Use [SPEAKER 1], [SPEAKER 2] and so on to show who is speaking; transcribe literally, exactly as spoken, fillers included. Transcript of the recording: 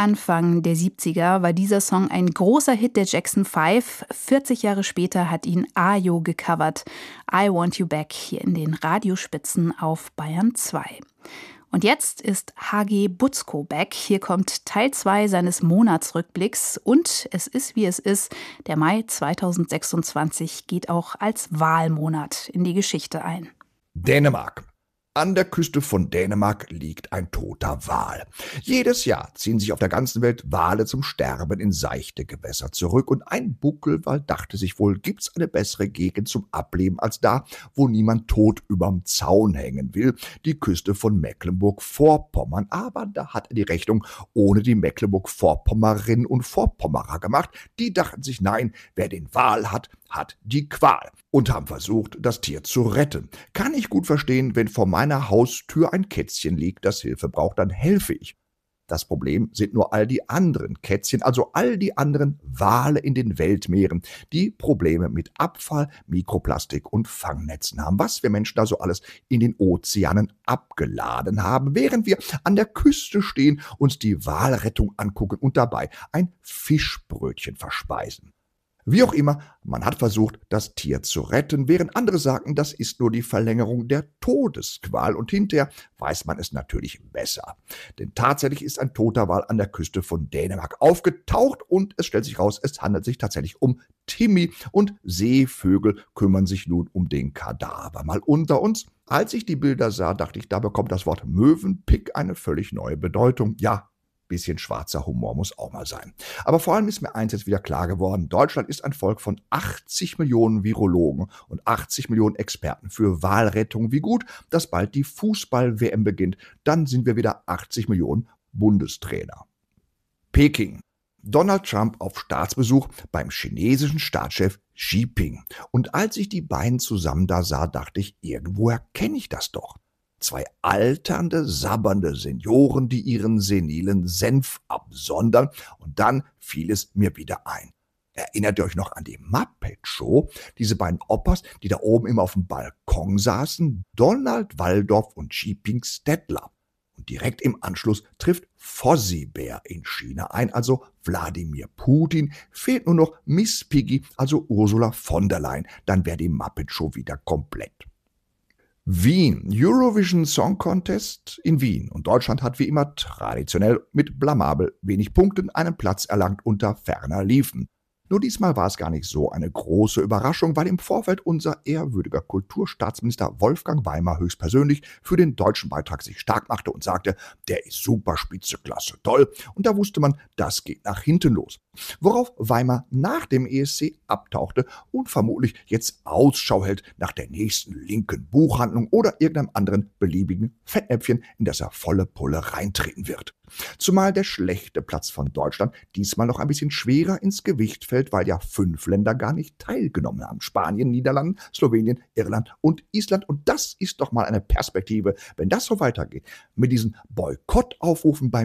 [SPEAKER 1] Anfang der siebziger war dieser Song ein großer Hit der Jackson Five. vierzig Jahre später hat ihn Ajo gecovert. I Want You Back hier in den Radiospitzen auf Bayern zwei. Und jetzt ist H G Butzko back. Hier kommt Teil zwei seines Monatsrückblicks. Und es ist, wie es ist. Der Mai zweitausendsechsundzwanzig geht auch als Wahlmonat in die Geschichte ein.
[SPEAKER 2] Dänemark. An der Küste von Dänemark liegt ein toter Wal. Jedes Jahr ziehen sich auf der ganzen Welt Wale zum Sterben in seichte Gewässer zurück. Und ein Buckelwal dachte sich wohl, gibt's eine bessere Gegend zum Ableben als da, wo niemand tot überm Zaun hängen will, die Küste von Mecklenburg-Vorpommern. Aber da hat er die Rechnung ohne die Mecklenburg-Vorpommerinnen und Vorpommerer gemacht. Die dachten sich, nein, wer den Wal hat, hat die Qual, und haben versucht, das Tier zu retten. Kann ich gut verstehen, wenn vor meiner Haustür ein Kätzchen liegt, das Hilfe braucht, dann helfe ich. Das Problem sind nur all die anderen Kätzchen, also all die anderen Wale in den Weltmeeren, die Probleme mit Abfall, Mikroplastik und Fangnetzen haben. Was wir Menschen da so alles in den Ozeanen abgeladen haben, während wir an der Küste stehen, uns die Walrettung angucken und dabei ein Fischbrötchen verspeisen. Wie auch immer, man hat versucht, das Tier zu retten, während andere sagten, das ist nur die Verlängerung der Todesqual, und hinterher weiß man es natürlich besser. Denn tatsächlich ist ein toter Wal an der Küste von Dänemark aufgetaucht und es stellt sich raus, es handelt sich tatsächlich um Timmy, und Seevögel kümmern sich nun um den Kadaver. Mal unter uns, als ich die Bilder sah, dachte ich, da bekommt das Wort Möwenpick eine völlig neue Bedeutung. Ja, bisschen schwarzer Humor muss auch mal sein. Aber vor allem ist mir eins jetzt wieder klar geworden: Deutschland ist ein Volk von achtzig Millionen Virologen und achtzig Millionen Experten für Walrettung. Wie gut, dass bald die Fußball-W M beginnt. Dann sind wir wieder achtzig Millionen Bundestrainer. Peking. Donald Trump auf Staatsbesuch beim chinesischen Staatschef Xi Jinping. Und als ich die beiden zusammen da sah, dachte ich, irgendwoher kenne ich das doch. Zwei alternde, sabbernde Senioren, die ihren senilen Senf absondern, und dann fiel es mir wieder ein. Erinnert ihr euch noch an die Muppet Show? Diese beiden Opas, die da oben immer auf dem Balkon saßen? Donald Waldorf und Xi Jinping Stettler. Und direkt im Anschluss trifft Fozzie Bear in China ein, also Wladimir Putin. Fehlt nur noch Miss Piggy, also Ursula von der Leyen. Dann wäre die Muppet Show wieder komplett. Wien, Eurovision Song Contest in Wien, und Deutschland hat wie immer traditionell mit blamabel wenig Punkten einen Platz erlangt unter ferner Liefen. Nur diesmal war es gar nicht so eine große Überraschung, weil im Vorfeld unser ehrwürdiger Kulturstaatsminister Wolfgang Weimar höchstpersönlich für den deutschen Beitrag sich stark machte und sagte, der ist super, spitze, klasse, toll. Und da wusste man, das geht nach hinten los. Worauf Weimar nach dem E S C abtauchte und vermutlich jetzt Ausschau hält nach der nächsten linken Buchhandlung oder irgendeinem anderen beliebigen Fettnäpfchen, in das er volle Pulle reintreten wird. Zumal der schlechte Platz von Deutschland diesmal noch ein bisschen schwerer ins Gewicht fällt, weil ja fünf Länder gar nicht teilgenommen haben. Spanien, Niederlande, Slowenien, Irland und Island. Und das ist doch mal eine Perspektive, wenn das so weitergeht. Mit diesen Boykottaufrufen beim